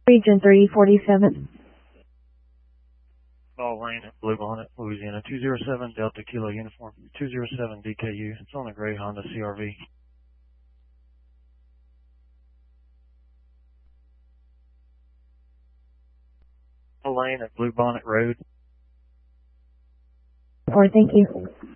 Region 3047. Call Lane at Blue Bonnet, Louisiana, 207 Delta Kilo Uniform, 207 DKU. It's on a gray Honda CRV. Call Lane at Blue Bonnet Road. Or thank you.